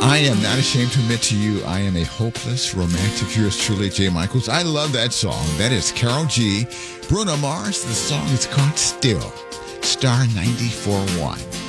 I am not ashamed to admit to you, I am a hopeless romantic. Yours truly, Jay Michaels. I love that song. That is Karol G. Bruno Mars. The song is called Still. Star 94.1.